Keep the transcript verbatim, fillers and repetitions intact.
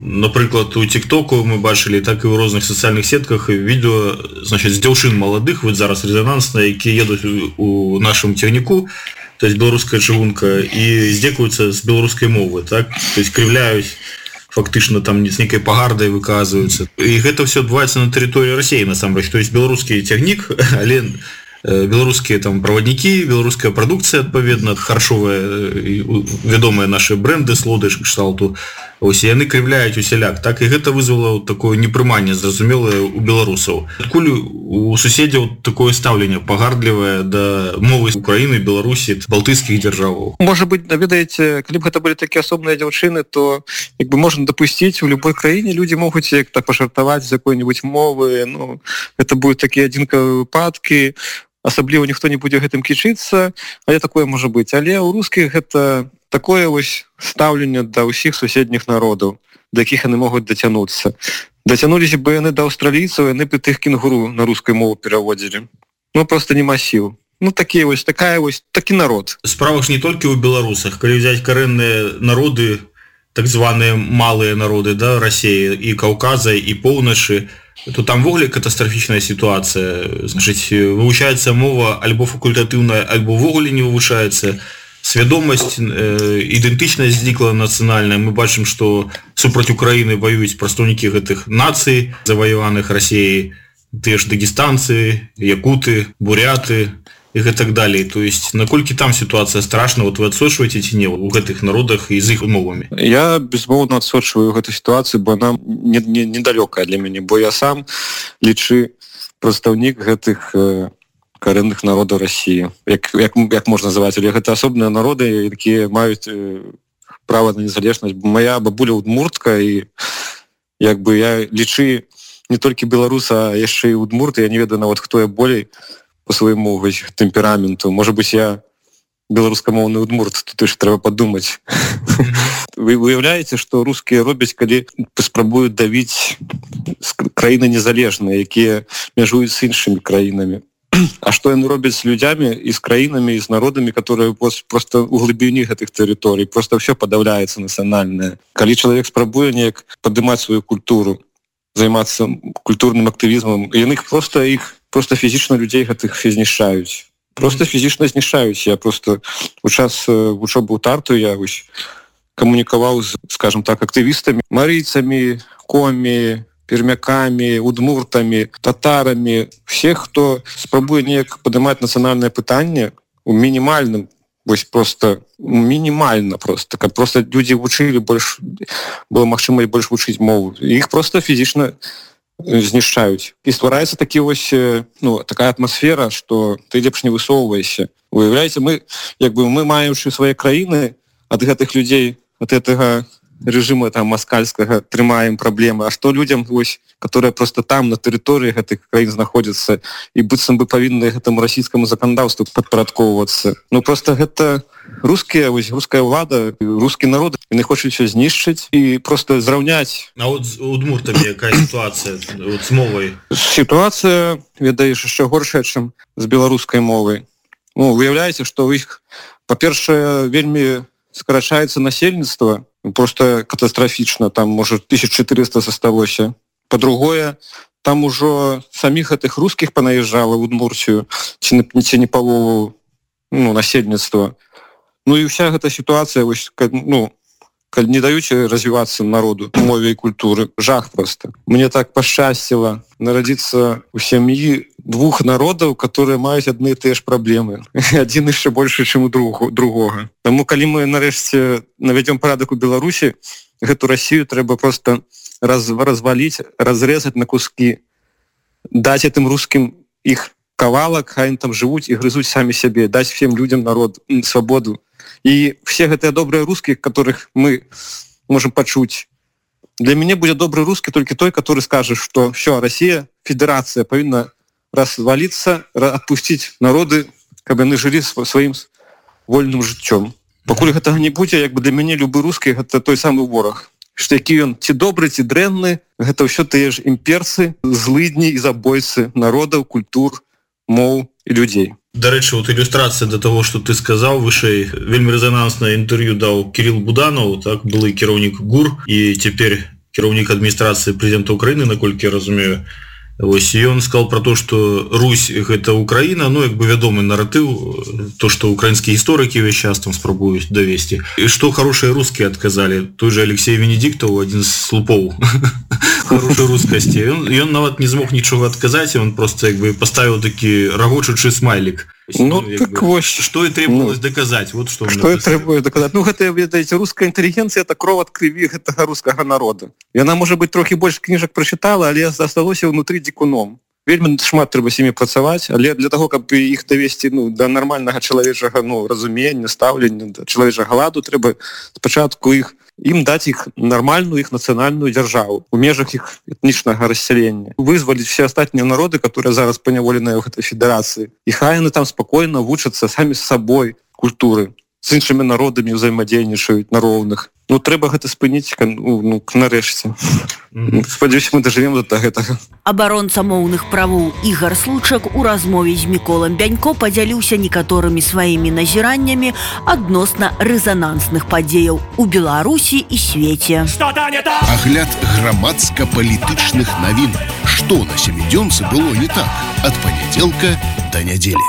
Напрыклад, у тиктоку мы бачылі, так і ў розных сацыяльных сетках відео, значыць, з дзяўчын маладых, вот зараз резонансна, якія едуць у нашым цягніку, то есть беларуская чыгунка, і здзекуюцца з беларускай мовы, так? То есть крыўляюць фактычна там з нейкай пагардай выказваюцца. І гэта ўсё адбываецца на тэрыторыі Расіі, насамрэч. То есть беларускі цягнік, але беларускія там праваднікі, беларуская прадукцыя, адпаведна, харчовая, вядомыя нашы брэнды, слодыш, кшталту, ось, яны крыўляюць усяляк, так, і гэта вызвала такое непрыманне, зразумелае, у беларусаў. Адкуль у суседзяў такое стаўленне пагардлівае да мовы Украіны, Беларусі, балтыйскіх дзяржаваў? Можа быць, ведаеце, калі б гэта былі такія асобныя дзяўчыны, то як бы можна дапусціць, у любой краіне людзі могуць як так пажартаваць з якой-небудзь мовы, ну, гэта будуць такія адзінкавыя выпадкі, асабліва ніхто не будзе гэтым кічыцца, але такое можа быць. Але ў рускіх гэта такое вось стаўленне да ўсіх суседніх народаў, да якіх яны могуць дацянуцца. Дацянуліся бы яны да аўстралійцаў, яны б тых кенгуру на рускай мову пераводзілі. Ну, проста нема сіл. Ну, такі вось, такая вось, такі народ. Справа ж не толькі ў беларусах. Калі взяць карэнныя народы, так званыя малыя народы, да, Расіі, і Каўказа, і поўначы, то там ввогуле катастрафічная сітуацыя. Значыць, вывучаецца мова альбо факультатыўная, альбо ввогуле не вывучаецца. Свядомасць, э, ідэнтычнасць знікла нацыянальная. Мы бачым, што супраць Украіны ваююць прадстаўнікі гэтых нацый, заваяваных Расіяй, тыя ж дагестанцы, якуты, буряты і гэтак далей. То есть, наколькі там сітуацыя страшна, вот вы адсочваеце ці не у гэтых народах і з іх мовамі? Я безмоўна адсочваю гэту сітуацыю, бо она недалёкая для мяне, бо я сам лічы прадстаўнік гэтых э, карэнных народаў Расіі. Як, як, як можна называць, але гэта асобныя народы, якія маюць э, права на незалежнасць. Моя бабуля удмуртка, і як бы я лічы не толькі беларуса, а яшчэ і удмурт, я не ведаю нават, хто я болей по свайму тэмпераменту. Можа быць, я беларускамоўны удмурт, тут ж трэба падумаць. Вы выяўляеце, што рускія робяць, калі паспрабуюць давіць краіны незалежныя, якія мяжуюць з іншымі краінамі. А што яны робяць з людзямі і з краінамі, і з народамі, которые проста ў глыбіні гэтых тэрыторый, проста ўсё падаўляецца нацыянальнае. Калі чалавек спрабуе неяк падымаць сваю культуру, займацца культурным актывізмам, яны проста іх просто фізічна людзей гэтых знішчаюць. Просто фізічна знішчаюць. Я просто у час вучобы ў Тарту я вось камунікаваў з, скажем так, актывістамі, марыйцамі, комі, пермякамі, удмуртамі, татарамі, всех, хто спрабуе неяк падымаць нацыянальнае пытанне у мінімальным, вось просто мінімальна просто, каб просто людзі вучылі больш, было магчыма больш вучыць мову. Іх просто фізічна знішчаюць. І ствараецца такі вось, ну, такая атмасфера, што ты лепш не высоўвайся. Выяўляеце, мы, як бы, мы маючы свае краіны ад гэтых людзей, ад гэтага рэжыма там маскальскага трымаем праблемы. А што людзям, вось, которые просто там на тэрыторыі гэтых краін знаходзяцца і быццам бы павінны гэтаму расійскаму заканадаўству падпарадкоўвацца. Ну просто гэта рускія, вось руская ўлада, рускі народ, яны хочуць усё знішчыць і просто зраўняць. А от з удмуртамі якая сітуацыя от з мовай? Сітуацыя, ведаеш, яшчэ горшая, чым з беларускай мовай. Ну, выяўляеце, што ў іх, па-першае, вельмі скарачаецца насельніцтва, просто катастрафічна, там, можа, тысяча чатырыста засталося. Па-другое, там ужо саміх гэтых рускіх панаязджала ў Удмурцію, ці, ці не палову, ну, насельніцтва. Ну і ўся гэта сітуацыя, вось, ну, калі не даюць развівацца народу, мове і культуры, жах просто. Мне так пашчасціла нарадзіцца ў сям'і двух народаў, которые маюць адны і тыя ж праблемы. Адзін яшчэ большы, чым у другога. Таму калі мы нарэшце навядзём парадак у Беларусі, гэту Расію трэба просто раз, разваліць, разрэзаць на кускі, даць гэтым рускім іх кавалак, хай они там жывуць і грызуць самі сябе, даць всем людям народ, свабоду. І все гэтыя добрыя рускія, которых мы можем пачуць. Для мяне будзе добры рускі толькі той, который скажа, што все, Россия, федерацыя павінна разваліцца, адпусціць народы, каб яны жылі сваім вольным жыццём. Пакуль гэтага не будзе, як бы для мяне любы рускі гэта той самы вораг. Што які ён ці добры, ці дрэнны, гэта ўсё тыя ж імперцы, злыдні і забойцы народаў, культур, моў і людзей. Дарэчы, вот ілюстрацыя да таго, што ты сказаў вышэй, вельмі рэзананснае інтэрв'ю даў Кірилл Буданов, так, былы кіраўнік ГУР і цяпер кіраўнік адміністрацыі прэзідэнта Украіны, наколькі я разумею. Вось, і ён сказал про то, что Русь гэта Украіна, ну як бы вядомы наратыў, то что украінскія гісторыкі ўвесь час там спрабуюць давесці. І што хорошыя рускія адказалі, той же Алексей Венедиктов, адзін з слупоў хорошай рускасці. Ён, ён нават не змог нічога адказаць, он просто як бы поставіў такі рагочучы смайлік. Ну, ну так вось, что и требовалось ну, доказать, вот что. Что и требует доказать. Ну, гэта, ведаеце, руская интеллигенция, это кров от крови гэтага рускага народа. И она, может быть, трохи больше книжек прочитала, але осталось внутри дикуном. Вельмі шмат трэба з імі працаваць, але для того, каб іх давесці ну, да нармальнага чалавечага ну, разумення, стаўлення, да чалавечага ладу, трэба спачатку іх ім даць іх нармальную іх нацыянальную дзяржаву у межах іх этнічнага рассялення, вызваліць все астатнія народы, которые зараз паняволеныя ў гэтай федэрацыі. І хай яны там спакойна вучацца самі з сабой культуры, з іншымі народамі ўзаемадзейнічаюць на роўных. Ну, трэба гэта спыніць ну, ну, нарэшце. Mm-hmm. Спадзяюся, мы дажывем да гэтага. Абаронца моўных правоў Ігар Случак у размове з Міколам Бянько падзяліўся некаторымі сваімі назіраннямі адносна рэзанансных падзеяў у Беларусі і свеце. Агляд грамадска-палітычных навін. Што на сямідзёнцы было не так ад панядзелка да нядзелі.